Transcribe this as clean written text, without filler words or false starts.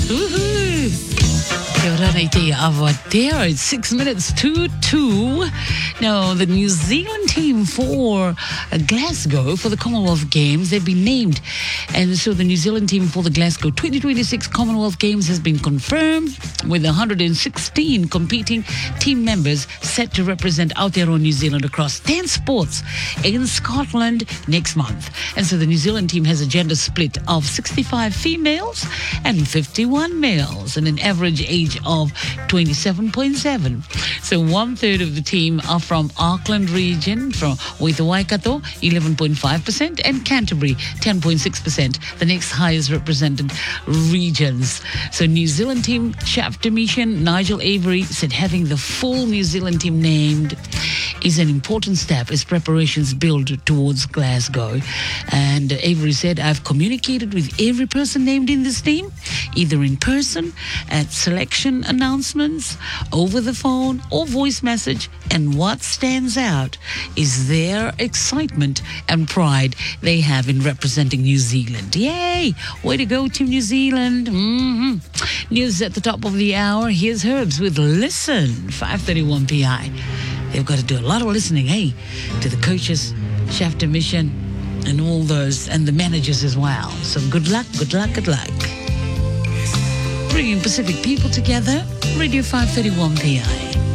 Woohoo! Kia ora nei te Awatea. It's 6 minutes to 2. Now, the New Zealand team for Glasgow for the Commonwealth Games, they've been named. And so the New Zealand team for the Glasgow 2026 Commonwealth Games has been confirmed with 116 competing team members set to represent Aotearoa New Zealand across 10 sports in Scotland next month. And so the New Zealand team has a gender split of 65 females and 51 males and an average age of 27.7. So 1/3 of the team are from Auckland region, with Waikato 11.5% and Canterbury 10.6%, the next highest represented regions. So New Zealand team chef de mission Nigel Avery said having the full New Zealand team named is an important step as preparations build towards Glasgow. And Avery said, I've communicated with every person named in this team, either in person, at selection announcements, over the phone, or voice message. And what stands out is their excitement and pride they have in representing New Zealand. Yay! Way to go, Team New Zealand. News at the top of the hour. Here's Herbs with Listen, 5:31 PI. They've got to do a lot of listening, to the coaches, chef de mission, and all those, and the managers as well. So good luck, good luck, good luck. Bringing Pacific people together, Radio 531 PI.